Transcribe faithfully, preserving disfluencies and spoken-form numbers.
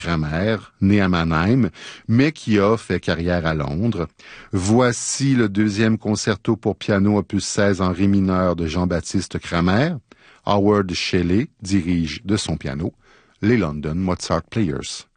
Kramer, né à Mannheim, mais qui a fait carrière à Londres. Voici le deuxième concerto pour piano opus seize en ré mineur de Jean-Baptiste Kramer. Howard Shelley dirige de son piano les London Mozart Players.